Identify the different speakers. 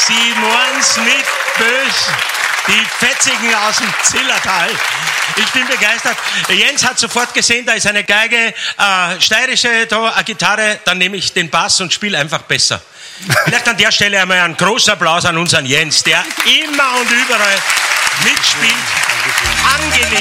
Speaker 1: Sie machen's nicht böse. Die Fetzigen aus dem Zillertal. Ich bin begeistert. Jens hat sofort gesehen, da ist eine Geige, steirische, da eine Gitarre, dann nehme ich den Bass und spiele einfach besser. Vielleicht an der Stelle einmal einen großen Applaus an unseren Jens, der immer und überall mitspielt. Angenehm.